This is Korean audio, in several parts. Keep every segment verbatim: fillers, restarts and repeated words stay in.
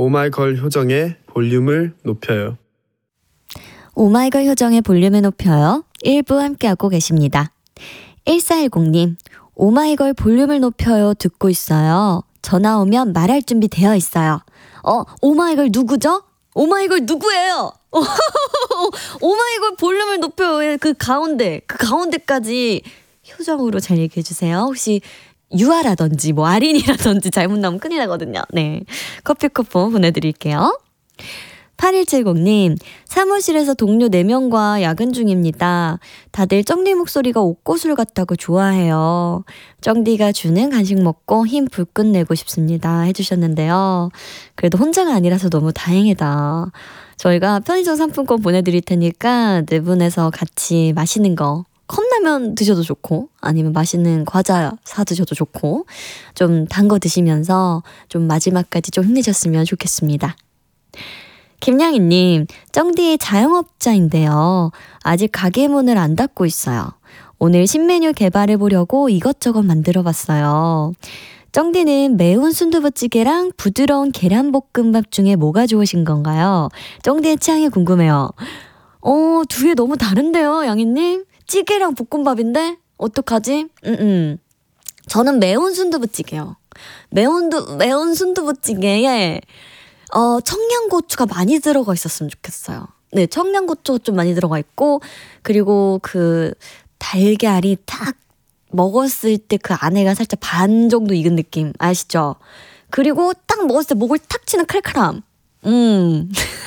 오마이걸 효정의 볼륨을 높여요. 오마이걸 효정의 볼륨을 높여요. 일 부 함께하고 계십니다. 일사일공님, 오마이걸 볼륨을 높여요 듣고 있어요. 전화 오면 말할 준비 되어 있어요. 어, 오마이걸 누구죠? 오마이걸 누구예요? 오마이걸 볼륨을 높여요. 그 가운데, 그 가운데까지 효정으로 잘 얘기해 주세요. 혹시 유아라든지 뭐 아린이라든지 잘못 나오면 큰일 나거든요. 네, 커피 쿠폰 보내드릴게요. 팔일칠공님, 사무실에서 동료 네 명과 야근 중입니다. 다들 쩡디 목소리가 옥고술 같다고 좋아해요. 쩡디가 주는 간식 먹고 힘 불끈 내고 싶습니다 해주셨는데요. 그래도 혼자가 아니라서 너무 다행이다. 저희가 편의점 상품권 보내드릴 테니까 네 분에서 같이 맛있는 거, 컵라면 드셔도 좋고 아니면 맛있는 과자 사 드셔도 좋고 좀 단 거 드시면서 좀 마지막까지 좀 힘내셨으면 좋겠습니다. 김양희님, 쩡디의 자영업자인데요. 아직 가게 문을 안 닫고 있어요. 오늘 신메뉴 개발해보려고 이것저것 만들어봤어요. 쩡디는 매운 순두부찌개랑 부드러운 계란볶음밥 중에 뭐가 좋으신 건가요? 쩡디의 취향이 궁금해요. 어, 두 개 너무 다른데요, 양희님? 찌개랑 볶음밥인데? 어떡하지? 음, 음. 저는 매운 순두부찌개요. 매운, 두, 매운 순두부찌개에 어, 청양고추가 많이 들어가 있었으면 좋겠어요. 네, 청양고추가 좀 많이 들어가 있고, 그리고 그 달걀이 딱 먹었을 때 그 안에가 살짝 반 정도 익은 느낌 아시죠? 그리고 딱 먹었을 때 목을 탁 치는 칼칼함. 음.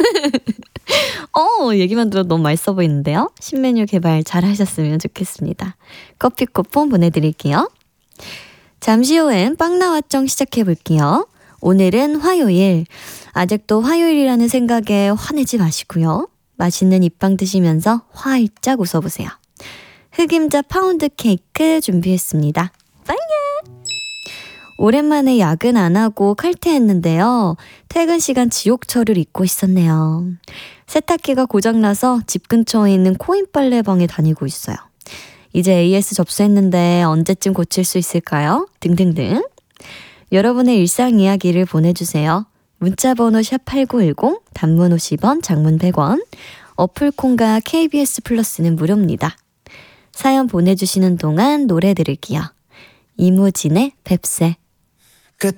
어, 얘기만 들어도 너무 맛있어 보이는데요? 신메뉴 개발 잘 하셨으면 좋겠습니다. 커피 쿠폰 보내드릴게요. 잠시 후엔 빵나와쩡 시작해볼게요. 오늘은 화요일. 아직도 화요일이라는 생각에 화내지 마시고요. 맛있는 입빵 드시면서 활짝 웃어보세요. 흑임자 파운드 케이크 준비했습니다. 빵야! 오랜만에 야근 안 하고 칼퇴했는데요. 퇴근 시간 지옥철을 잊고 있었네요. 세탁기가 고장나서 집 근처에 있는 코인 빨래방에 다니고 있어요. 이제 에이에스 접수했는데 언제쯤 고칠 수 있을까요? 등등등. 여러분의 일상 이야기를 보내주세요. 문자번호 샵팔구일공, 단문 오십 원, 장문 백 원, 어플콘과 케이비에스 플러스는 무료입니다. 사연 보내주시는 동안 노래 들을게요. 이무진의 뱁새.